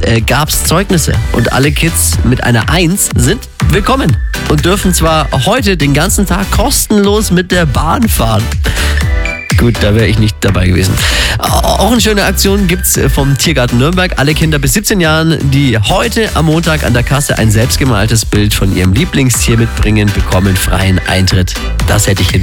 gab es Zeugnisse und alle Kids mit einer 1 sind willkommen und dürfen zwar heute den ganzen Tag kostenlos mit der Bahn fahren. Gut, da wäre ich nicht dabei gewesen. Auch eine schöne Aktion gibt's vom Tiergarten Nürnberg. Alle Kinder bis 17 Jahren, die heute am Montag an der Kasse ein selbstgemaltes Bild von ihrem Lieblingstier mitbringen, bekommen freien Eintritt. Das hätte ich hin.